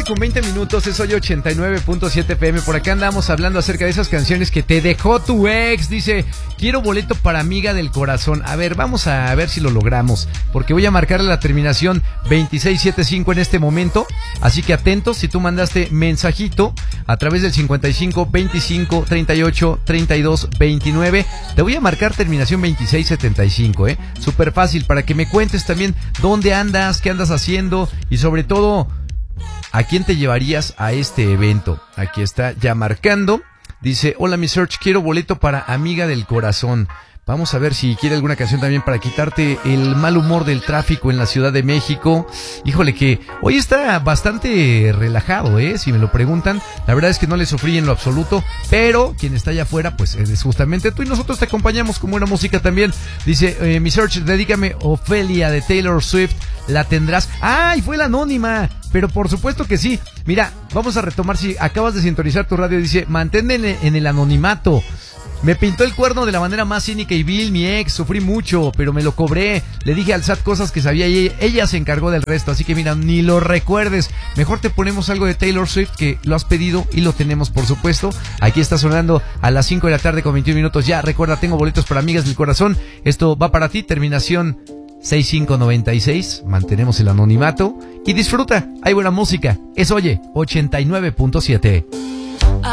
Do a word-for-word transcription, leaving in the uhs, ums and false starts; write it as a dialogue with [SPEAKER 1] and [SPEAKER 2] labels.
[SPEAKER 1] con veinte minutos, es hoy ochenta y nueve punto siete F M. Por acá andamos hablando acerca de esas canciones que te dejó tu ex. Dice, quiero boleto para Amiga del Corazón. A ver, vamos a ver si lo logramos, porque voy a marcarle la terminación veintiséis setenta y cinco en este momento. Así que atentos, si tú mandaste mensajito a través del cincuenta y cinco veinticinco treinta y ocho treinta y dos veintinueve, te voy a marcar terminación veintiséis setenta y cinco, eh. Súper fácil, para que me cuentes también dónde andas, qué andas haciendo y sobre todo, ¿a quién te llevarías a este evento? Aquí está ya marcando. Dice, hola mi Search, quiero boleto para Amiga del Corazón. Vamos a ver si quiere alguna canción también para quitarte el mal humor del tráfico en la Ciudad de México. Híjole que hoy está bastante relajado, ¿eh? Si me lo preguntan. La verdad es que no le sufrí en lo absoluto, pero quien está allá afuera, pues es justamente tú y nosotros te acompañamos con buena música también. Dice, eh, mi Search, dedícame Ofelia de Taylor Swift. ¿La tendrás? ¡Ay, fue la anónima! Pero por supuesto que sí. Mira, vamos a retomar, si acabas de sintonizar tu radio, dice, mantén en, en el anonimato. Me pintó el cuerno de la manera más cínica y vil mi ex, sufrí mucho, pero me lo cobré. Le dije al S A T cosas que sabía y ella, ella se encargó del resto, así que mira, ni lo recuerdes. Mejor te ponemos algo de Taylor Swift, que lo has pedido y lo tenemos, por supuesto. Aquí está sonando a las cinco de la tarde con veintiún minutos ya. Recuerda, tengo boletos para Amigas del Corazón. Esto va para ti, terminación sesenta y cinco noventa y seis. Mantenemos el anonimato y disfruta, hay buena música. Es Oye ochenta y nueve punto siete.